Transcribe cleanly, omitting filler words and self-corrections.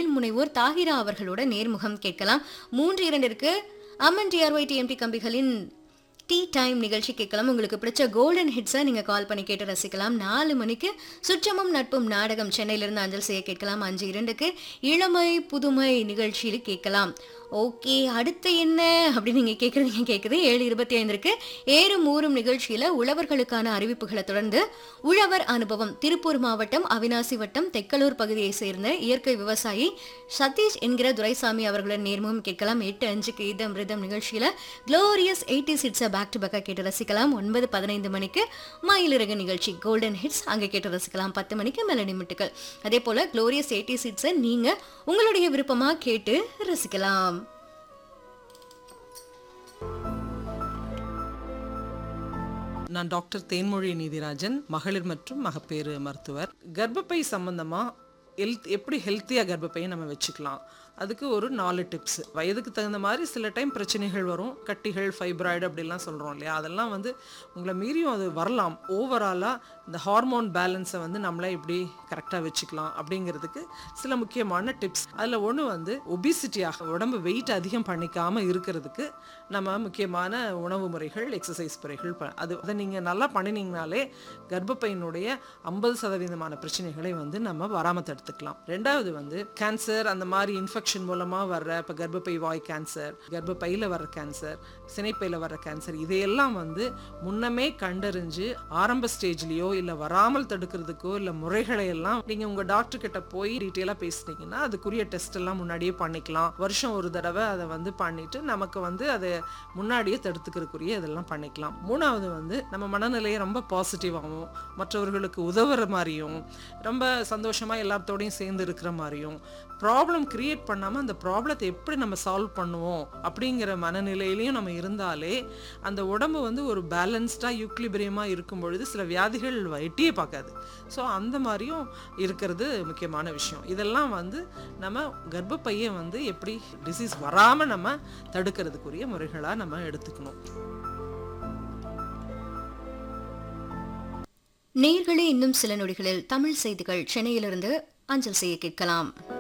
தொழில் முனைவோர் தாஹிரா அவர்களோட நேர்முகம் கேட்கலாம். 3:02 அம்மன் டிஆர்ஒய் டிஎம்டி கம்பிகளின் டீ டைம் நிகழ்ச்சி கேட்கலாம். உங்களுக்கு பிடிச்ச கோல்டன் ஹிட்ஸை நீங்கள் கால் பண்ணி கேட்டு ரசிக்கலாம். 4 மணிக்கு சுற்றமும் நட்பும் நாடகம் சென்னையிலிருந்து அஞ்சல் செய்ய கேட்கலாம். 5:02 இளமை புதுமை நிகழ்ச்சியில் கேட்கலாம். ஓகே, அடுத்து என்ன அப்படின்னு நீங்கள் கேட்குறது 7:25 ஏறும் ஊரும் நிகழ்ச்சியில் உழவர்களுக்கான அறிவிப்புகளை தொடர்ந்து உழவர் அனுபவம் திருப்பூர் மாவட்டம் அவினாசி வட்டம் தெக்கலூர் பகுதியை சேர்ந்த இயற்கை விவசாயி சதீஷ் என்கிற துரைசாமி அவர்களின் நேர்முகம் கேட்கலாம். 8:05 இதம் ரிதம் நிகழ்ச்சியில் க்ளோரியஸ் 80s ஹிட்ஸை பேக் டு பேக்காக கேட்டு ரசிக்கலாம். 9:15 மணிக்கு மயிலிறகு நிகழ்ச்சி கோல்டன் ஹிட்ஸ் அங்கே கேட்டு ரசிக்கலாம். 10 மணிக்கு மெலடி மிட்டுக்கள். அதே போல் க்ளோரியஸ் 80s ஹிட்ஸை நீங்கள் உங்களுடைய விருப்பமாக கேட்டு ரசிக்கலாம். நான் டாக்டர் தேன்மொழி நீதிராஜன், மகளிர் மற்றும் மகப்பேறு மருத்துவர். கர்ப்பப்பை சம்பந்தமா எப்படி ஹெல்த்தியாக கர்ப்பப்பையை நம்ம வச்சுக்கலாம், அதுக்கு ஒரு 4 டிப்ஸ். வயதுக்கு தகுந்த மாதிரி சில டைம் பிரச்சனைகள் வரும், கட்டிகள், ஃபைப்ராய்டு அப்படிலாம் சொல்கிறோம் இல்லையா, அதெல்லாம் உங்களை மீறியும் அது வரலாம். ஓவராலாக இந்த ஹார்மோன் பேலன்ஸை நம்மளே எப்படி கரெக்டாக வச்சுக்கலாம் அப்படிங்கிறதுக்கு சில முக்கியமான டிப்ஸ். அதில் ஒன்று ஒபிசிட்டியாக உடம்பு வெயிட் அதிகம் பண்ணிக்காமல் இருக்கிறதுக்கு நம்ம முக்கியமான உணவு முறைகள், எக்ஸசைஸ் முறைகள் அதை நீங்கள் நல்லா பண்ணினீங்கனாலே கர்ப்பப்பையினுடைய 50% பிரச்சனைகளை நம்ம வராமல் தடுத்துக்கலாம். ரெண்டாவது கேன்சர், அந்த மாதிரி இன்ஃபெக்ஷன் மூலமாக வர்ற இப்போ கர்ப்பப்பை வாய் கேன்சர், கர்ப்பப்பையில் வர்ற கேன்சர், சினைப்பையில் வர்ற கேன்சர், இதையெல்லாம் முன்னமே கண்டறிஞ்சு ஆரம்ப ஸ்டேஜ்லேயோ இல்லை வராமல் தடுக்கிறதுக்கோ இல்லை முறைகளை எல்லாம் நீங்கள் உங்கள் டாக்டர் கிட்ட போய் டீட்டெயிலாக பேசுனீங்கன்னா அதுக்குரிய டெஸ்ட் எல்லாம் முன்னாடியே பண்ணிக்கலாம். வருஷம் ஒரு தடவை அதை பண்ணிட்டு நமக்கு அதை முன்னாடியே தடுத்துக்கிறதுக்குரிய இதெல்லாம் பண்ணிக்கலாம். மூணாவது நம்ம மனநிலையை ரொம்ப பாசிட்டிவாகவும் மற்றவர்களுக்கு உதவுற மாதிரியும் ரொம்ப சந்தோஷமாக எல்லாத்தோடையும் சேர்ந்து இருக்கிற மாதிரியும் ப்ராப்ளம் கிரியேட் பண்ணாமல் அந்த ப்ராப்ளத்தை எப்படி நம்ம சால்வ் பண்ணுவோம் அப்படிங்கிற மனநிலையிலையும் நம்ம இருந்தாலே அந்த உடம்பு ஒரு பேலன்ஸ்டாக யூக்லிபிரியமாக இருக்கும் பொழுது சில வியாதிகள் எட்டியே பார்க்காது. ஸோ அந்த மாதிரியும் இருக்கிறது முக்கியமான விஷயம். இதெல்லாம் நம்ம கர்ப்பப்பையை எப்படி டிசீஸ் வராமல் நம்ம தடுக்கிறதுக்குரிய முறைகளாக நம்ம எடுத்துக்கணும். நேயர்களே, இன்னும் சில நொடிகளில் தமிழ் செய்திகள் சென்னையிலிருந்து அஞ்சல் செய்ய கேட்கலாம்.